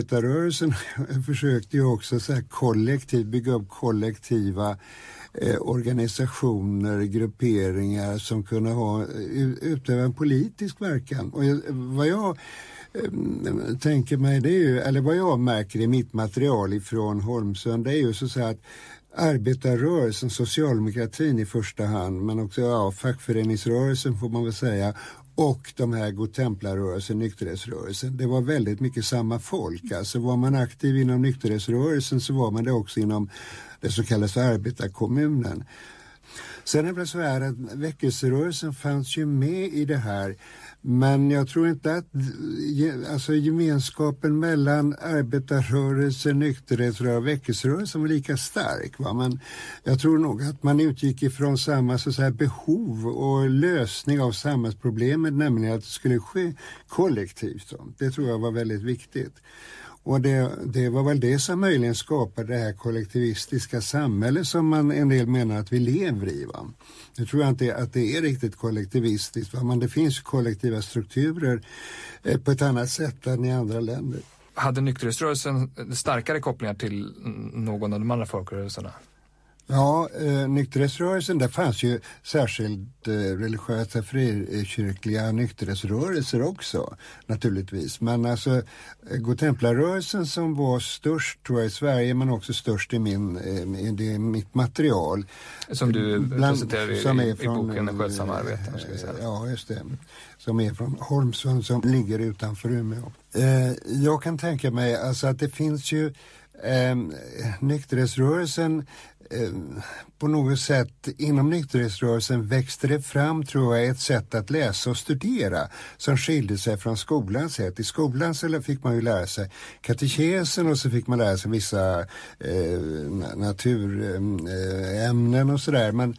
Arbetarrörelsen försökte ju också så här bygga upp kollektiva organisationer, grupperingar som kunde utöva en politisk verkan. Och vad jag tänker mig, det är ju, eller vad jag märker i mitt material ifrån Holmsund, det är ju så att säga att arbetarrörelsen, socialdemokratin i första hand, men också fackföreningsrörelsen får man väl säga, och de här godtemplarrörelsen, nykterhetsrörelsen. Det var väldigt mycket samma folk. Alltså var man aktiv inom nykterhetsrörelsen så var man det också inom det så kallade arbetarkommunen. Sen är det väl så här att väckelserörelsen fanns ju med i det här. Men jag tror inte att alltså gemenskapen mellan arbetarrörelsen, nykterhetsrörelsen och väckelserörelsen var lika stark. Va? Men jag tror nog att man utgick ifrån samma så att säga, behov och lösning av samhällsproblemet, nämligen att det skulle ske kollektivt. Det tror jag var väldigt viktigt. Och det var väl det som möjligen skapade det här kollektivistiska samhället som man en del menar att vi lever i. Va? Jag tror inte att det är riktigt kollektivistiskt. Va? Men det finns kollektiva strukturer på ett annat sätt än i andra länder. Hade nykterhetsrörelsen starkare kopplingar till någon av de andra folkrörelserna? Ja, nykterhetsrörelsen, där fanns ju särskilt religiösa frikyrkliga nykterhetsrörelser också, naturligtvis. Men alltså, godtemplarrörelsen som var störst tror jag i Sverige, men också störst i mitt material. Som du presenterar i boken En skötsam arbete. Ja, just det. Som är från Holmsund som ligger utanför Umeå. Jag kan tänka mig alltså att det finns ju nykterhetsrörelsen på något sätt, inom nykterhetsrörelsen växte det fram, tror jag, ett sätt att läsa och studera som skilde sig från skolans sätt. I skolan så fick man ju lära sig katekesen och så fick man lära sig vissa naturämnen och sådär.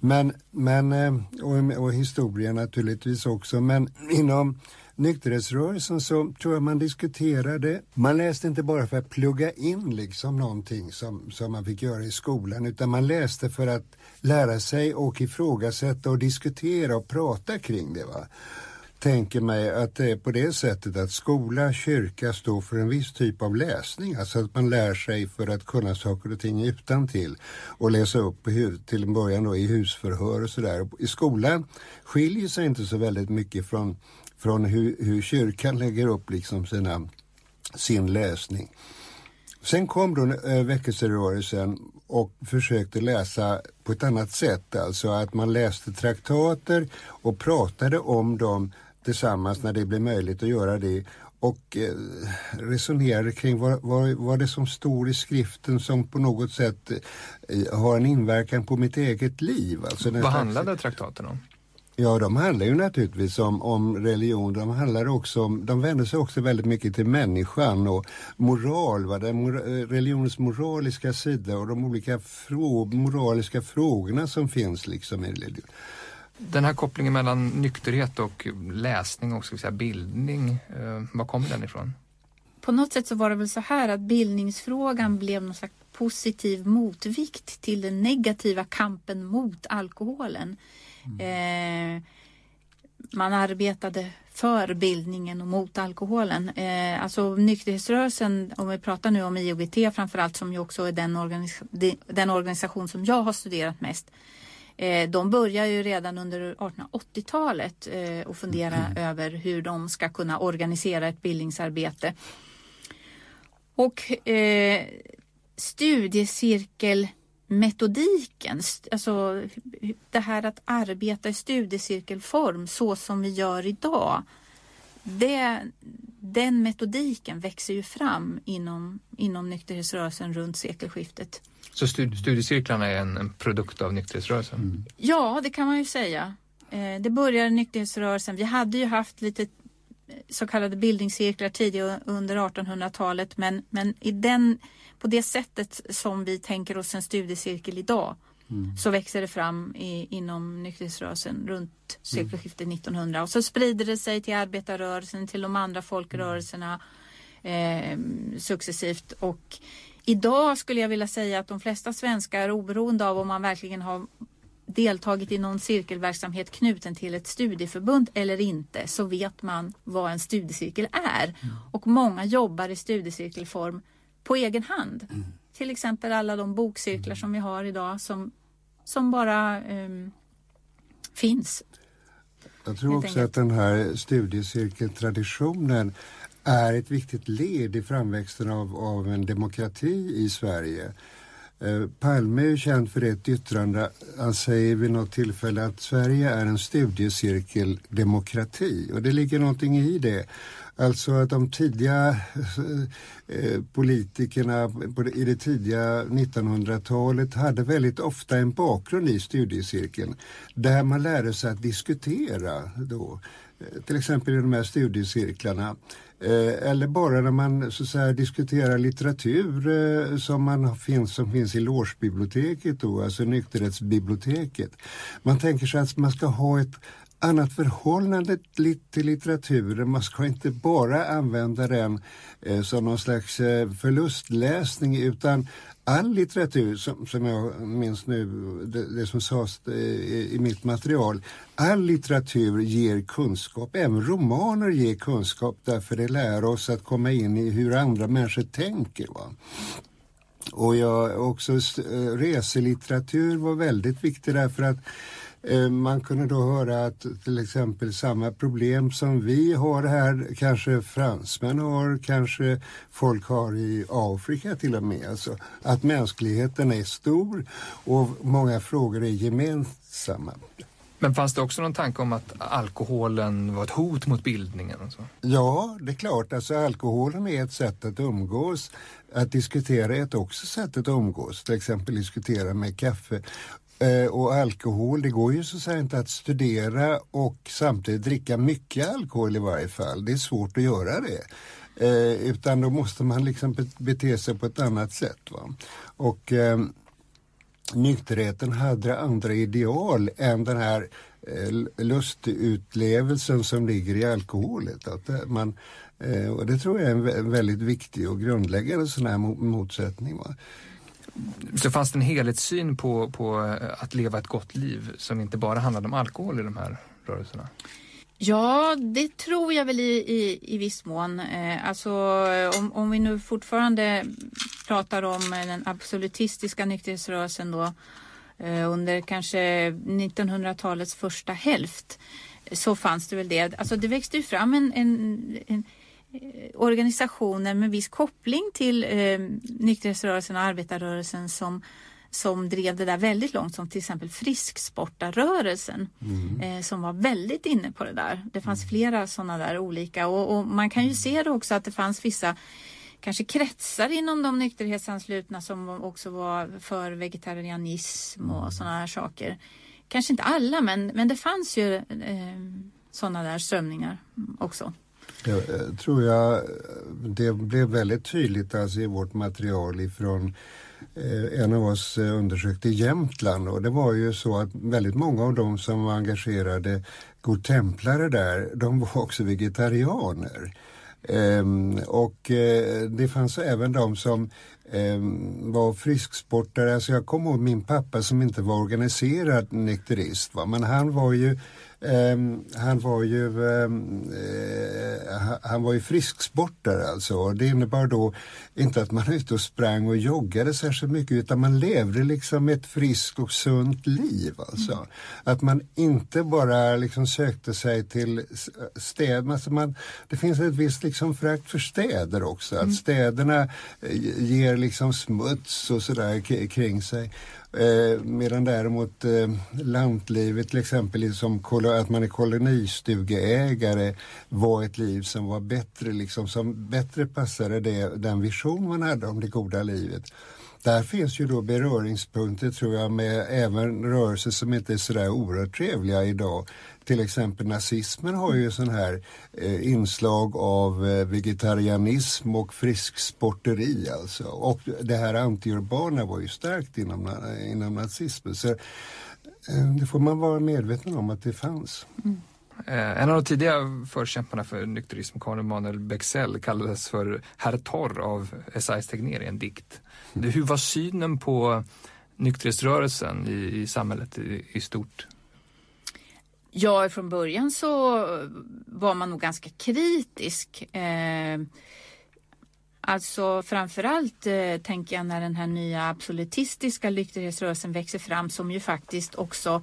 Och historia naturligtvis också. Men inom nykterhetsrörelsen så tror jag man diskuterade. Man läste inte bara för att plugga in liksom någonting som man fick göra i skolan, utan man läste för att lära sig och ifrågasätta och diskutera och prata kring det. Va? Tänker mig att det är på det sättet att skola, kyrka står för en viss typ av läsning. Alltså att man lär sig för att kunna saker och ting utantill och läsa upp till en början då i husförhör och sådär. I skolan skiljer sig inte så väldigt mycket från hur kyrkan lägger upp liksom sin läsning. Sen kom då väckelserörelsen och försökte läsa på ett annat sätt. Alltså att man läste traktater och pratade om dem tillsammans när det blev möjligt att göra det. Och resonerade kring vad det som står i skriften som på något sätt har en inverkan på mitt eget liv. Alltså vad handlade traktaten om? Ja, de handlar ju naturligtvis om religion. De vänder sig också väldigt mycket till människan och moral. Religionens moraliska sida och de olika moraliska frågorna som finns liksom i religion. Den här kopplingen mellan nykterhet och läsning och ska vi säga, bildning, var kommer den ifrån? På något sätt så var det väl så här att bildningsfrågan blev någon slags positiv motvikt till den negativa kampen mot alkoholen. Man arbetade för bildningen och mot alkoholen. Alltså nykterhetsrörelsen, om vi pratar nu om IOGT framförallt, som ju också är den organisation som jag har studerat mest. De börjar ju redan under 1880-talet och fundera över hur de ska kunna organisera ett bildningsarbete. Och studiecirkelmetodiken, alltså det här att arbeta i studiecirkelform så som vi gör idag, den metodiken växer ju fram inom nykterhetsrörelsen runt sekelskiftet. Så studiecirklarna är en produkt av nykterhetsrörelsen? Mm. Ja, det kan man ju säga. Det började nykterhetsrörelsen. Vi hade ju haft lite så kallade bildningscirklar tidigare under 1800-talet, men på det sättet som vi tänker oss en studiecirkel idag så växer det fram inom nykterhetsrörelsen runt sekelskiftet 1900. Och så sprider det sig till arbetarrörelsen, till de andra folkrörelserna successivt. Och idag skulle jag vilja säga att de flesta svenskar, oberoende av om man verkligen har deltagit i någon cirkelverksamhet knuten till ett studieförbund eller inte, så vet man vad en studiecirkel är. Och många jobbar i studiecirkelform på egen hand. Till exempel alla de bokcirklar som vi har idag som bara finns. Jag tror också att den här studiecirkeltraditionen är ett viktigt led i framväxten av en demokrati i Sverige. Palme är ju känd för ett yttrande. Han säger vid något tillfälle att Sverige är en studiecirkeldemokrati, och det ligger någonting i det. Alltså att de tidiga politikerna i det tidiga 1900-talet hade väldigt ofta en bakgrund i studiecirkeln där man lärde sig att diskutera då. Till exempel i de här studiecirklarna. Eller bara när man så att säga diskuterar litteratur som finns i logebiblioteket då, alltså nykterhetsbiblioteket. Man tänker sig att man ska ha ett annat förhållande till litteraturen. Man ska inte bara använda den som någon slags förlustläsning, utan all litteratur, som jag minns nu, det som sades i mitt material, all litteratur ger kunskap, även romaner ger kunskap, därför det lär oss att komma in i hur andra människor tänker. Va? Och också reselitteratur var väldigt viktig därför att man kunde då höra att till exempel samma problem som vi har här, kanske fransmän har, kanske folk har i Afrika till och med. Alltså att mänskligheten är stor och många frågor är gemensamma. Men fanns det också någon tanke om att alkoholen var ett hot mot bildningen? Och så? Ja, det är klart. Alltså alkoholen är ett sätt att umgås. Att diskutera är ett också sätt att umgås. Till exempel diskutera med kaffe. Och alkohol, det går ju så att säga inte att studera och samtidigt dricka mycket alkohol i varje fall. Det är svårt att göra det. Utan då måste man liksom bete sig på ett annat sätt. Va? Och nykterheten hade andra ideal än den här lustutlevelsen som ligger i alkoholet. Att och det tror jag är en väldigt viktig och grundläggande sån här motsättning. Va? Så fanns det en helhetssyn på att leva ett gott liv som inte bara handlade om alkohol i de här rörelserna? Ja, det tror jag väl i viss mån. Alltså om vi nu fortfarande pratar om den absolutistiska nykterhetsrörelsen då, under kanske 1900-talets första hälft, så fanns det väl det. Alltså det växte ju fram en organisationer med viss koppling till nykterhetsrörelsen och arbetarrörelsen som drev det där väldigt långt, som till exempel frisksportarrörelsen som var väldigt inne på det där. Det fanns flera sådana där olika och man kan ju se det också att det fanns vissa kanske kretsar inom de nykterhetsanslutna som också var för vegetarianism och sådana här saker. Kanske inte alla, men det fanns ju sådana där strömningar också. Jag tror det blev väldigt tydligt alltså i vårt material ifrån en av oss undersökte i Jämtland, och det var ju så att väldigt många av dem som var engagerade godtemplare där, de var också vegetarianer. Och det fanns även de som var frisksportare. Alltså jag kommer ihåg min pappa som inte var organiserad nykterist, va? Men han var ju frisksportare alltså. Det innebar då inte att man ute och sprang och joggade särskilt mycket, utan man levde liksom ett friskt och sunt liv alltså. Att man inte bara liksom sökte sig till städer. Alltså det finns ett visst liksom frakt för städer också. Att städerna ger liksom smuts och sådär kring sig. Medan däremot lantlivet till exempel, som att man är kolonistugeägare, var ett liv som var bättre, liksom, som bättre passade den vision man hade om det goda livet. Där finns ju då beröringspunkter, tror jag, med även rörelser som inte är sådär oerhört trevliga idag. Till exempel nazismen har ju sån här inslag av vegetarianism och frisksporteri alltså. Och det här antiurbana var ju starkt inom nazismen. Så det får man vara medveten om att det fanns. En av de tidiga förkämparna för nykterism, Carl Emanuel Bexell, kallades för Herr Torr av Esaias Tegnér i en dikt. Hur var synen på nykterhetsrörelsen i samhället i stort? Ja, från början så var man nog ganska kritisk. Alltså framförallt tänker jag när den här nya absolutistiska nykterhetsrörelsen växer fram, som ju faktiskt också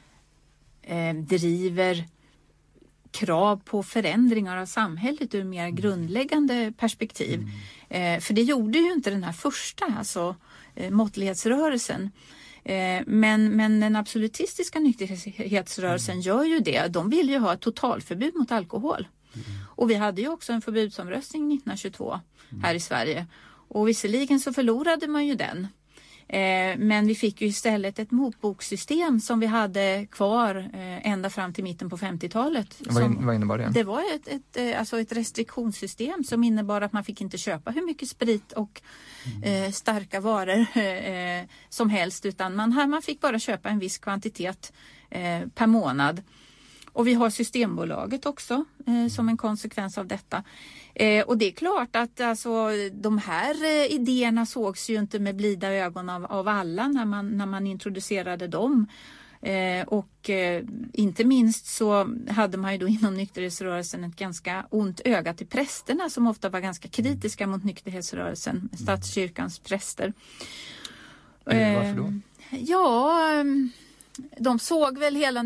driver krav på förändringar av samhället ur mer grundläggande perspektiv. För det gjorde ju inte den här första, alltså måttlighetsrörelsen. Men den absolutistiska nykterhetsrörelsen gör ju det. De vill ju ha ett totalförbud mot alkohol. Och vi hade ju också en förbudsomröstning 1922 här i Sverige. Och visserligen så förlorade man ju den. Men vi fick ju istället ett motbokssystem som vi hade kvar ända fram till mitten på 50-talet. Vad innebar det? Det var ett restriktionssystem som innebar att man fick inte köpa hur mycket sprit och starka varor som helst, utan man fick bara köpa en viss kvantitet per månad. Och vi har Systembolaget också som en konsekvens av detta. Och det är klart att alltså, de här idéerna sågs ju inte med blida ögon av alla när man introducerade dem. Och inte minst så hade man ju då inom nykterhetsrörelsen ett ganska ont öga till prästerna som ofta var ganska kritiska mot nykterhetsrörelsen, statskyrkans präster. Varför då? Ja, de såg väl hela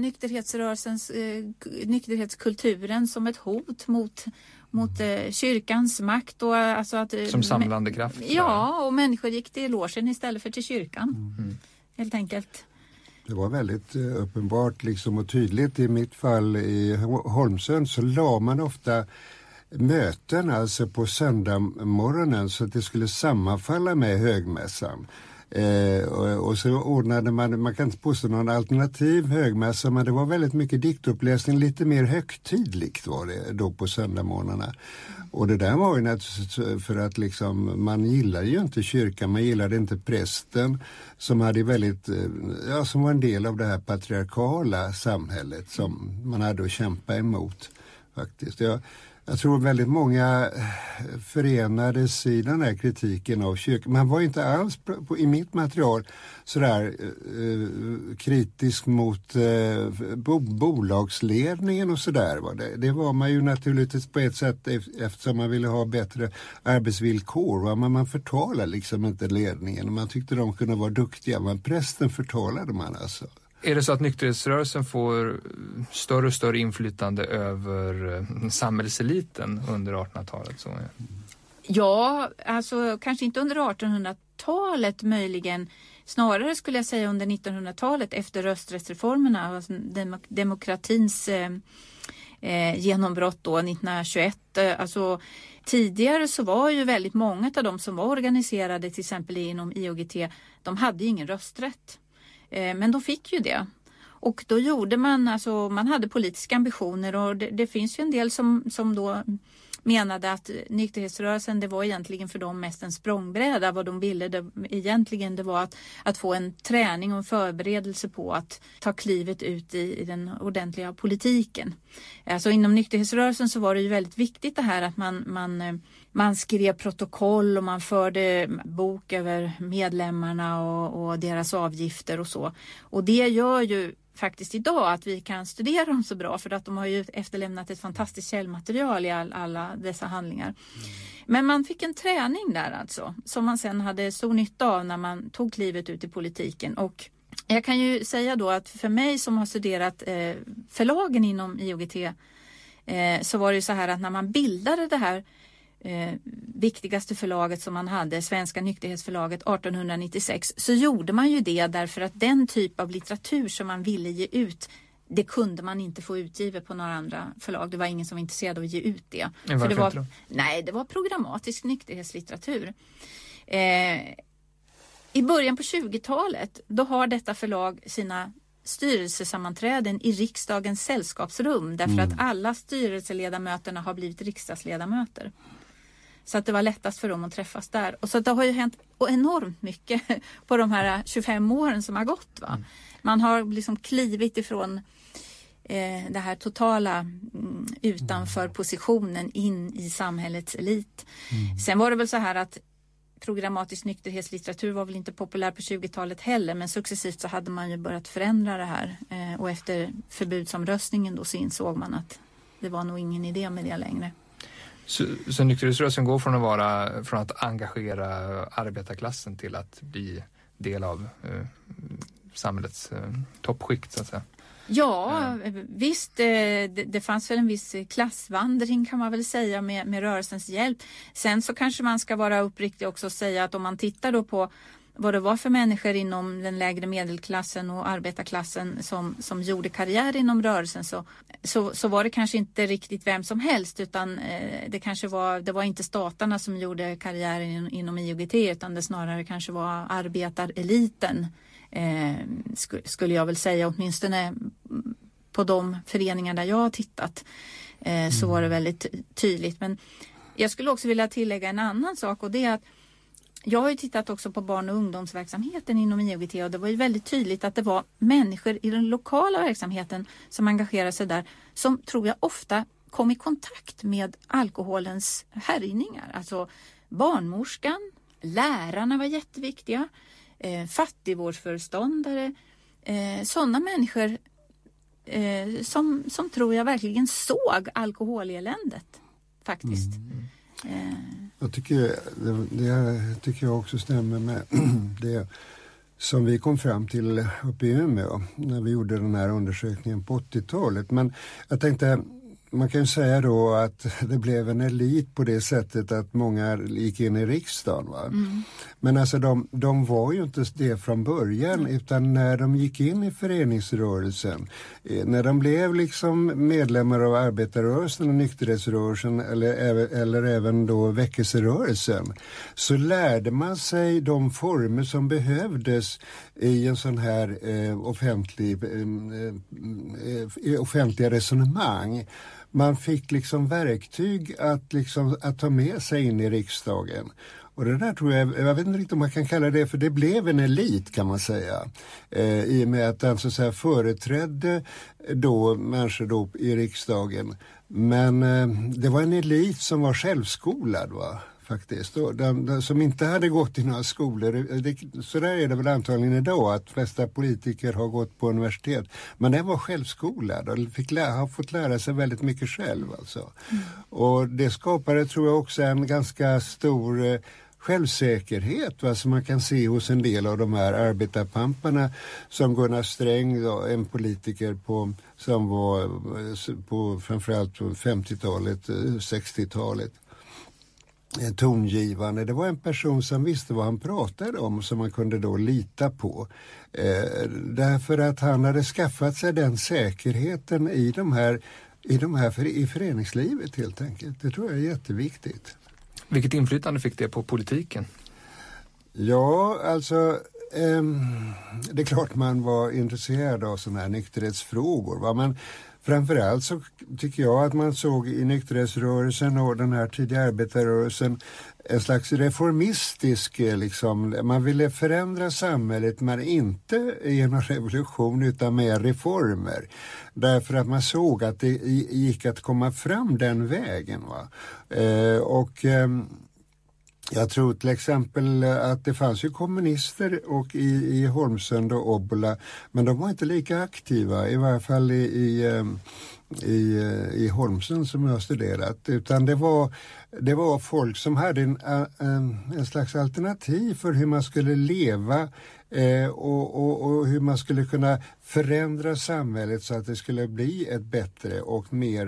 nykterhetskulturen som ett hot mot kyrkans makt. Och alltså att, som samlande kraft? Ja, och människor gick till logen istället för till kyrkan. Helt enkelt. Det var väldigt uppenbart liksom och tydligt i mitt fall i Holmsön, så la man ofta möten alltså på söndagmorgonen så att det skulle sammanfalla med högmässan. Och så ordnade man kan inte påstå någon alternativ högmässa, men det var väldigt mycket diktuppläsning, lite mer högtidligt var det då på söndagmorgnarna. Och det där var ju naturligtvis för att liksom, man gillade ju inte kyrkan, man gillade inte prästen som hade väldigt, som var en del av det här patriarkala samhället som man hade att kämpa emot faktiskt. Jag tror väldigt många förenades i den här kritiken av kyrkan. Man var inte alls i mitt material sådär kritisk mot bolagsledningen och sådär. Det var man ju naturligtvis på ett sätt eftersom man ville ha bättre arbetsvillkor. Men man förtalade liksom inte ledningen. Man tyckte de kunde vara duktiga, men prästen förtalade man alltså. Är det så att nykterhetsrörelsen får större och större inflytande över samhällseliten under 1800-talet? Så? Ja, alltså kanske inte under 1800-talet möjligen. Snarare skulle jag säga under 1900-talet efter rösträttsreformerna, alltså demokratins genombrott då 1921. Alltså tidigare så var ju väldigt många av de som var organiserade till exempel inom IOGT, de hade ju ingen rösträtt. Men de fick ju det. Och då gjorde man, alltså man hade politiska ambitioner och det finns ju en del som då menade att nykterhetsrörelsen, det var egentligen för dem mest en språngbräda. Vad de ville det var att få en träning och en förberedelse på att ta klivet ut i den ordentliga politiken. Alltså inom nykterhetsrörelsen så var det ju väldigt viktigt det här att man skrev protokoll och man förde bok över medlemmarna och deras avgifter och så. Och det gör ju faktiskt idag att vi kan studera dem så bra, för att de har ju efterlämnat ett fantastiskt källmaterial i alla dessa handlingar. Men man fick en träning där alltså, som man sen hade stor nytta av när man tog klivet ut i politiken. Och jag kan ju säga då att för mig som har studerat förlagen inom IOGT så var det ju så här att när man bildade det här viktigaste förlaget som man hade, Svenska nykterhetsförlaget 1896, så gjorde man ju det därför att den typ av litteratur som man ville ge ut, det kunde man inte få utgivet på några andra förlag. Det var ingen som var intresserad av att ge ut det. För det var programmatisk nykterhetslitteratur. I början på 20-talet, då har detta förlag sina styrelsesammanträden i riksdagens sällskapsrum därför att alla styrelseledamöterna har blivit riksdagsledamöter. Så att det var lättast för dem att träffas där. Och så det har ju hänt enormt mycket på de här 25 åren som har gått. Va? Man har liksom klivit ifrån det här totala utanför positionen in i samhällets elit. Sen var det väl så här att programmatisk nykterhetslitteratur var väl inte populär på 20-talet heller, men successivt så hade man ju börjat förändra det här. Och efter förbudsomröstningen då så insåg man att det var nog ingen idé med det längre. Så nykterhetsrörelsen går från att engagera arbetarklassen till att bli del av samhällets toppskikt så att säga? Ja, visst. Det fanns väl en viss klassvandring kan man väl säga med rörelsens hjälp. Sen så kanske man ska vara uppriktig också och säga att om man tittar då på vad det var för människor inom den lägre medelklassen och arbetarklassen som gjorde karriär inom rörelsen så var det kanske inte riktigt vem som helst, utan det var inte statarna som gjorde karriär inom IOGT, utan det snarare kanske var arbetareliten. Skulle jag väl säga, åtminstone på de föreningar där jag har tittat så var det väldigt tydligt. Men jag skulle också vilja tillägga en annan sak, och det är att jag har ju tittat också på barn- och ungdomsverksamheten inom IOGT, och det var ju väldigt tydligt att det var människor i den lokala verksamheten som engagerade sig där, som tror jag ofta kom i kontakt med alkoholens härjningar. Alltså barnmorskan, lärarna var jätteviktiga, fattigvårdsföreståndare, sådana människor som tror jag verkligen såg alkoholeländet faktiskt. Jag tycker jag också stämmer med det som vi kom fram till uppe i Umeå när vi gjorde den här undersökningen på 80-talet. Men jag tänkte, man kan ju säga då att det blev en elit på det sättet att många gick in i riksdagen. Va? Men alltså de var ju inte det från början, utan när de gick in i föreningsrörelsen, när de blev liksom medlemmar av arbetarrörelsen och nykterhetsrörelsen eller även då väckelserörelsen, så lärde man sig de former som behövdes i en sån här offentliga resonemang. Man fick liksom verktyg att ta med sig in i riksdagen. Och det där tror jag vet inte riktigt om man kan kalla det, för det blev en elit kan man säga. I och med att den så att säga företrädde då människor då i riksdagen. Men det var en elit som var självskolad, va? Faktiskt. Som inte hade gått i några skolor. Så där är det väl antagligen idag, att flesta politiker har gått på universitet. Men den var självskolad och har fått lära sig väldigt mycket själv. Alltså. Och det skapade, tror jag, också en ganska stor självsäkerhet, va, som man kan se hos en del av de här arbetarpamparna, som Gunnar Sträng, då, en politiker som var på framförallt 50-talet, 60-talet. Tongivande. Det var en person som visste vad han pratade om, som man kunde då lita på. Därför att han hade skaffat sig den säkerheten i föreningslivet helt enkelt. Det tror jag är jätteviktigt. Vilket inflytande fick det på politiken? Ja, alltså det är klart man var intresserad av sådana här nykterhetsfrågor, va? Men framförallt så tycker jag att man såg i nykterhetsrörelsen och den här tidiga arbetarrörelsen en slags reformistisk, man ville förändra samhället, men inte genom revolution utan med reformer. Därför att man såg att det gick att komma fram den vägen. Va? Jag tror till exempel att det fanns ju kommunister och i Holmsund och Obbola, men de var inte lika aktiva, i varje fall i Holmsund som jag har studerat, utan det var folk som hade en slags alternativ för hur man skulle leva och hur man skulle kunna förändra samhället så att det skulle bli ett bättre och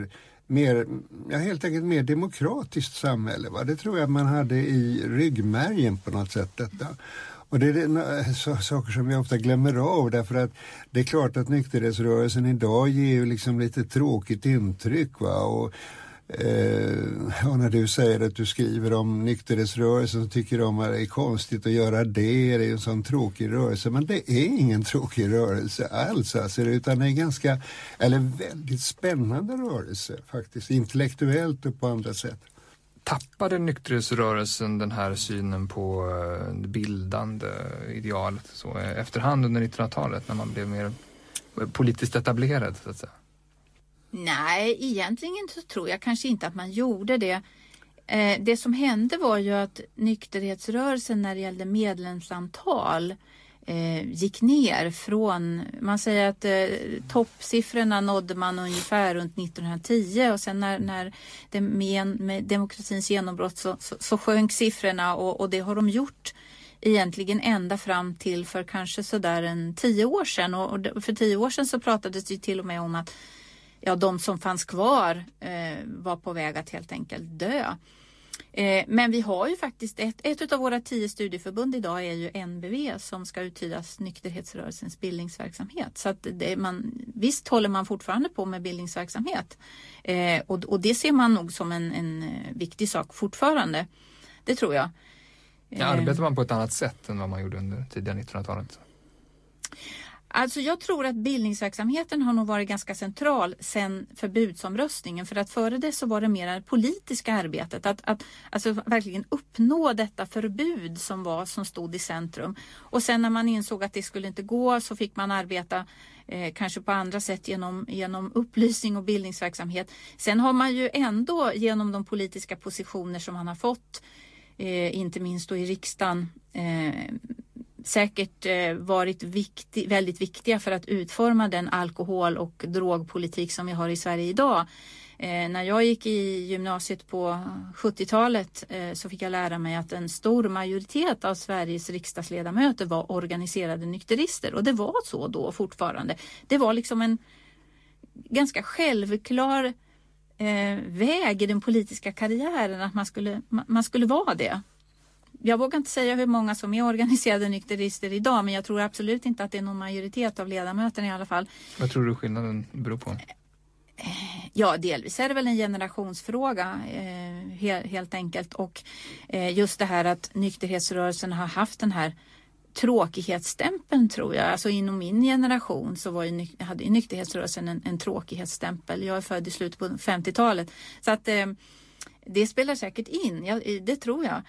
helt enkelt mer demokratiskt samhälle. Va? Det tror jag man hade i ryggmärgen på något sätt detta. Och det är saker som vi ofta glömmer av, därför att det är klart att nykterhetsrörelsen idag ger ju liksom lite tråkigt intryck. Va? Och när du säger att du skriver om nykterhetsrörelsen så tycker de att det är konstigt att göra det är en sån tråkig rörelse, men det är ingen tråkig rörelse alls, alltså, utan det är väldigt spännande rörelse faktiskt, intellektuellt och på andra sätt. Tappade nykterhetsrörelsen den här synen på det bildande idealet så efterhand under 1900-talet när man blev mer politiskt etablerad så att säga? Nej, egentligen så tror jag kanske inte att man gjorde det. Det som hände var ju att nykterhetsrörelsen när det gällde medlemsantal gick ner från, man säger att toppsiffrorna nådde man ungefär runt 1910 och sen när det med demokratins genombrott så sjönk siffrorna och det har de gjort egentligen ända fram till för kanske sådär 10 år sedan och för 10 år sedan så pratades det till och med om att de som fanns kvar var på väg att helt enkelt dö. Men vi har ju faktiskt ett av våra 10 studieförbund idag är ju NBV som ska uttydas nykterhetsrörelsens bildningsverksamhet. Så att visst håller man fortfarande på med bildningsverksamhet. Och det ser man nog som en viktig sak fortfarande. Det tror jag. Arbetar man på ett annat sätt än vad man gjorde under tidiga 1900-talet? Alltså jag tror att bildningsverksamheten har nog varit ganska central sen förbudsomröstningen. För att före det så var det mer det politiska arbetet. Att alltså verkligen uppnå detta förbud som stod i centrum. Och sen när man insåg att det skulle inte gå så fick man arbeta kanske på andra sätt genom upplysning och bildningsverksamhet. Sen har man ju ändå genom de politiska positioner som man har fått, inte minst då i riksdagen, säkert varit väldigt viktiga för att utforma den alkohol- och drogpolitik som vi har i Sverige idag. När jag gick i gymnasiet på 70-talet så fick jag lära mig att en stor majoritet av Sveriges riksdagsledamöter var organiserade nykterister. Och det var så då fortfarande. Det var liksom en ganska självklar väg i den politiska karriären att man skulle vara det. Jag vågar inte säga hur många som är organiserade nykterister idag, men jag tror absolut inte att det är någon majoritet av ledamöterna i alla fall. Vad tror du skillnaden beror på? Ja, delvis är det väl en generationsfråga helt enkelt. Och just det här att nykterhetsrörelsen har haft den här tråkighetsstämpeln tror jag. Alltså inom min generation så hade ju nykterhetsrörelsen en tråkighetsstämpel. Jag är född i slutet på 50-talet. Så att det spelar säkert in, det tror jag.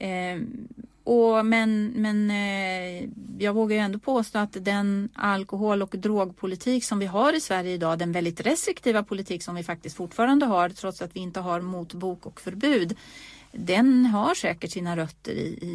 Men jag vågar ju ändå påstå att den alkohol- och drogpolitik som vi har i Sverige idag, den väldigt restriktiva politik som vi faktiskt fortfarande har trots att vi inte har motbok och förbud, den har säkert sina rötter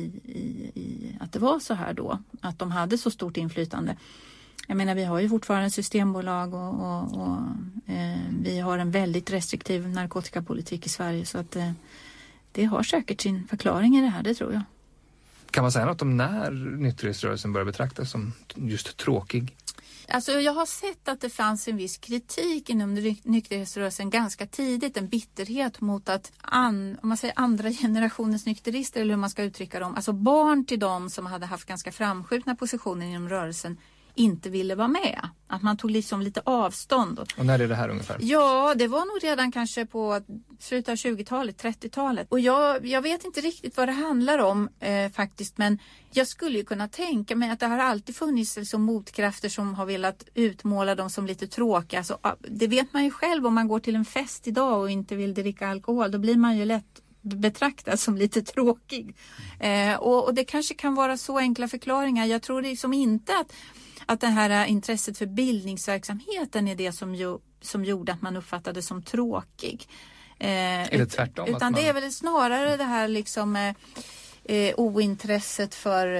i att det var så här då, att de hade så stort inflytande. Jag menar, vi har ju fortfarande systembolag och vi har en väldigt restriktiv narkotikapolitik i Sverige så att det har säkert sin förklaring i det här, det tror jag. Kan man säga något om när nykterhetsrörelsen börjar betraktas som just tråkig? Alltså jag har sett att det fanns en viss kritik inom nykterhetsrörelsen ganska tidigt, en bitterhet mot att om man säger andra generationens nykterister eller hur man ska uttrycka dem, alltså barn till dem som hade haft ganska framskjutna positioner inom rörelsen inte ville vara med. Att man tog liksom lite avstånd. Och när är det här ungefär? Ja, det var nog redan kanske på slutet av 20-talet, 30-talet. Och jag vet inte riktigt vad det handlar om faktiskt. Men jag skulle ju kunna tänka mig att det har alltid funnits liksom motkrafter som har velat utmåla dem som lite tråkiga. Alltså, det vet man ju själv om man går till en fest idag och inte vill dricka alkohol. Då blir man ju lätt betraktad som lite tråkig. Och det kanske kan vara så enkla förklaringar. Jag tror liksom inte att det här intresset för bildningsverksamheten är det som gjorde att man uppfattade som tråkig. Är det tvärtom? Utan det är väl snarare det här liksom ointresset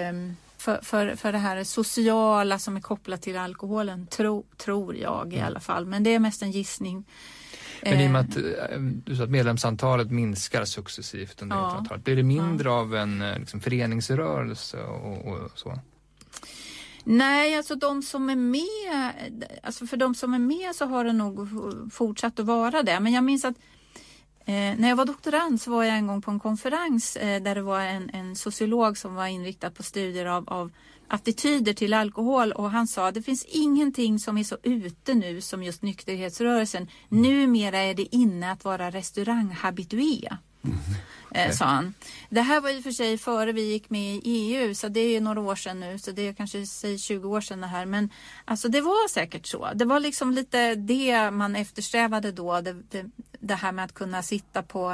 för det här sociala som är kopplat till alkoholen, tror jag i alla fall. Men det är mest en gissning. Men i och med att du sa att medlemsantalet minskar successivt under 1900-talet, blir det mindre av en liksom, föreningsrörelse och så? Nej, alltså de som är med, alltså för de som är med så har det nog fortsatt att vara det. Men jag minns att när jag var doktorand så var jag en gång på en konferens där det var en sociolog som var inriktad på studier av attityder till alkohol, och han sa att det finns ingenting som är så ute nu som just nykterhetsrörelsen. Numera är det inne att vara restauranghabitué. Sa han. Det här var ju för sig före vi gick med i EU, så det är några år sedan nu, så det är kanske 20 år sedan det här, men alltså det var säkert så. Det var liksom lite det man eftersträvade då, det här med att kunna sitta på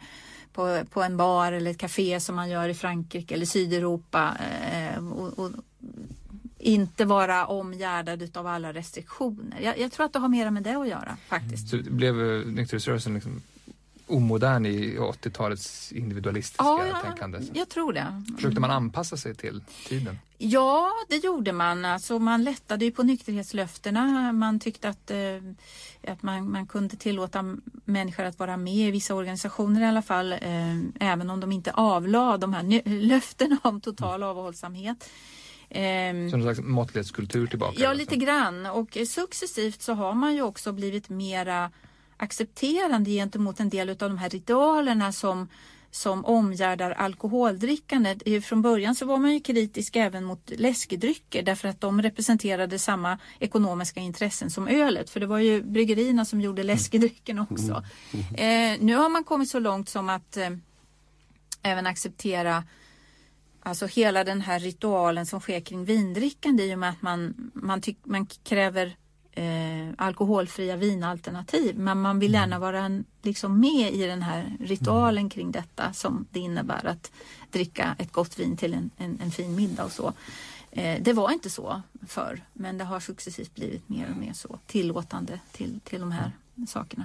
en bar eller ett café som man gör i Frankrike eller Sydeuropa och inte vara omgärdad av alla restriktioner. Jag tror att det har mer med det att göra faktiskt. Så blev nykterhetsrörelsen liksom omodern i 80-talets individualistiska tänkande. Jag tror det. Försökte man anpassa sig till tiden? Ja, det gjorde man. Alltså, man lättade ju på nykterhetslöftena. Man tyckte att man kunde tillåta människor att vara med i vissa organisationer i alla fall, även om de inte avlade de här löftena om total avhållsamhet. Så någon slags måttlighetskultur tillbaka? Ja, lite grann. Och successivt så har man ju också blivit mera accepterande gentemot en del av de här ritualerna som omgärdar alkoholdrickandet. Från början så var man ju kritisk även mot läskedrycker därför att de representerade samma ekonomiska intressen som ölet. För det var ju bryggerierna som gjorde läskedrycken också. Nu har man kommit så långt som att även acceptera alltså hela den här ritualen som sker kring vindrickande i och med att man kräver alkoholfria vinalternativ, men man vill gärna vara liksom med i den här ritualen kring detta som det innebär att dricka ett gott vin till en fin middag och så. Det var inte så förr, men det har successivt blivit mer och mer så tillåtande till de här sakerna.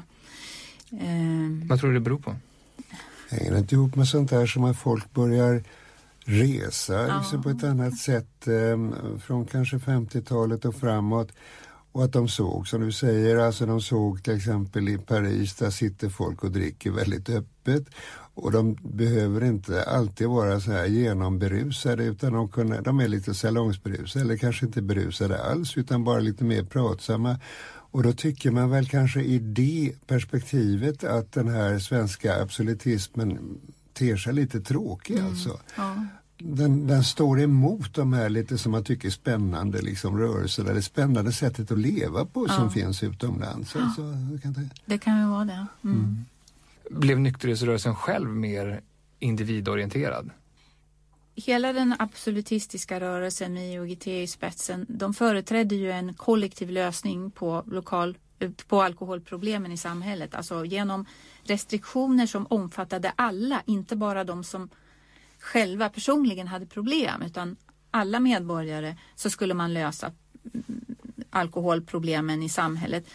Vad tror du det beror på? Hänger det inte ihop med sånt där som att folk börjar resa liksom på ett annat sätt från kanske 50-talet och framåt? Och att de såg, som du säger, alltså de såg till exempel i Paris, där sitter folk och dricker väldigt öppet. Och de behöver inte alltid vara så här genomberusade, utan de är lite salongsberusade, eller kanske inte berusade alls, utan bara lite mer pratsamma. Och då tycker man väl kanske i det perspektivet att den här svenska absolutismen ter sig lite tråkig alltså. Ja. Den står emot de här lite som man tycker spännande liksom rörelser, det spännande sättet att leva på som finns utomlands. Alltså, det kan ju vara det. Blev nykterhetsrörelsen själv mer individorienterad? Hela den absolutistiska rörelsen med IOGT i spetsen, de företrädde ju en kollektiv lösning på alkoholproblemen i samhället. Alltså genom restriktioner som omfattade alla, inte bara de som själva personligen hade problem, utan alla medborgare, så skulle man lösa alkoholproblemen i samhället.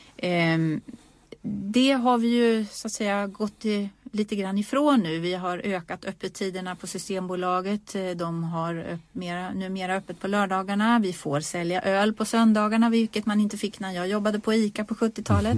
Det har vi ju så att säga gått lite grann ifrån nu. Vi har ökat öppettiderna på Systembolaget. De har numera öppet på lördagarna. Vi får sälja öl på söndagarna, vilket man inte fick när jag jobbade på ICA på 70-talet.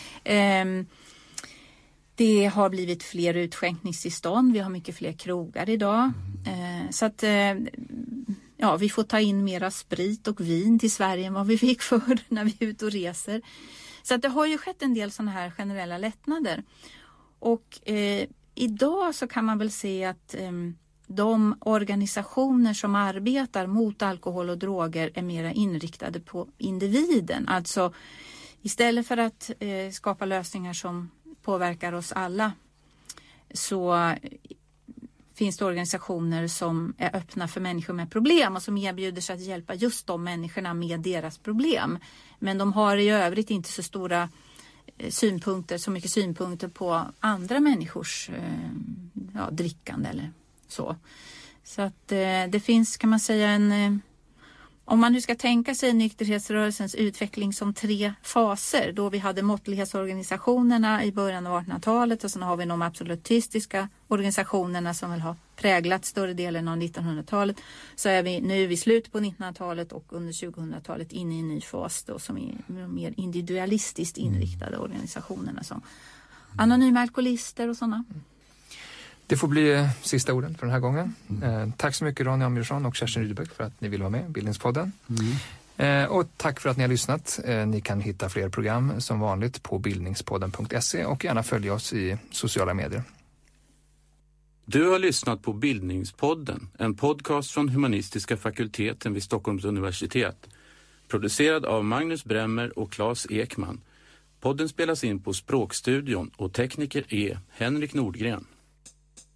Det har blivit fler utskänkningstillstånd. Vi har mycket fler krogar idag. Så att vi får ta in mera sprit och vin till Sverige än vad vi fick förr när vi är ute och reser. Så att det har ju skett en del sådana här generella lättnader. Och idag så kan man väl se att de organisationer som arbetar mot alkohol och droger är mera inriktade på individen. Alltså istället för att skapa lösningar som påverkar oss alla, så finns det organisationer som är öppna för människor med problem och som erbjuder sig att hjälpa just de människorna med deras problem. Men de har i övrigt inte så stora så mycket synpunkter på andra människors drickande eller så. Så att det finns, kan man säga, om man nu ska tänka sig nykterhetsrörelsens utveckling som 3 faser, då vi hade måttlighetsorganisationerna i början av 1800-talet och sen har vi de absolutistiska organisationerna som väl har präglat större delen av 1900-talet, så är vi nu i slutet på 1900-talet och under 2000-talet inne i en ny fas då, som är mer individualistiskt inriktade organisationerna som anonyma alkoholister och sådana. Det får bli sista orden för den här gången. Tack så mycket Ronny Amjurson och Kerstin Rydbeck för att ni vill vara med i Bildningspodden. Och tack för att ni har lyssnat. Ni kan hitta fler program som vanligt på bildningspodden.se och gärna följa oss i sociala medier. Du har lyssnat på Bildningspodden, en podcast från Humanistiska fakulteten vid Stockholms universitet. Producerad av Magnus Bremmer och Claes Ekman. Podden spelas in på Språkstudion och tekniker är Henrik Nordgren.